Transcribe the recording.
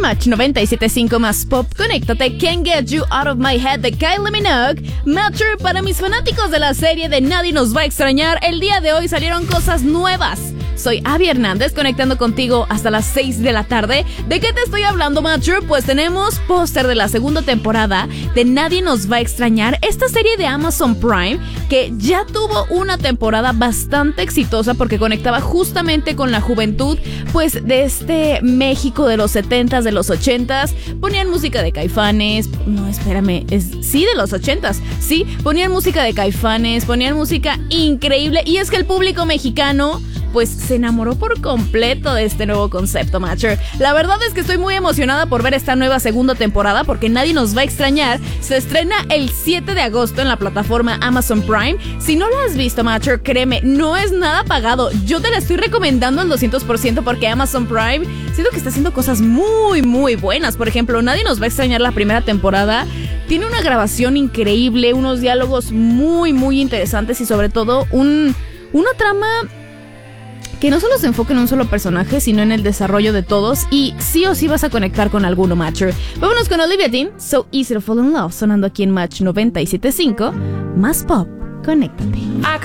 Match 97.5 más pop, conéctate. Can't Get You Out of My Head de Kylie Minogue. Matcher, para mis fanáticos de la serie de Nadie Nos Va a Extrañar, el día de hoy salieron cosas nuevas. Soy Abby Hernández, conectando contigo hasta las 6 de la tarde. ¿De qué te estoy hablando, Matcher? Pues tenemos póster de la segunda temporada de Nadie Nos Va a Extrañar, esta serie de Amazon Prime que ya tuvo una temporada bastante exitosa porque conectaba justamente con la juventud, pues de este México de los 70s, de los 80s. Ponían música de Caifanes, no, espérame, sí, de los 80s, sí, ponían música de Caifanes, ponían música increíble, y es que el público mexicano pues se enamoró por completo de este nuevo concepto, Matcher. La verdad es que estoy muy emocionada por ver esta nueva segunda temporada porque Nadie Nos Va a Extrañar se estrena el 7 de agosto en la plataforma Amazon Prime. Si no la has visto, Matcher, créeme, no es nada pagado. Yo te la estoy recomendando al 200% porque Amazon Prime siento que está haciendo cosas muy, muy buenas. Por ejemplo, Nadie Nos Va a Extrañar la primera temporada tiene una grabación increíble, unos diálogos muy, muy interesantes y sobre todo una trama que no solo se enfoca en un solo personaje, sino en el desarrollo de todos, y sí o sí vas a conectar con alguno, Matcher. Vámonos con Olivia Dean, So Easy to Fall in Love, sonando aquí en Match 97.5, más pop, conéctate.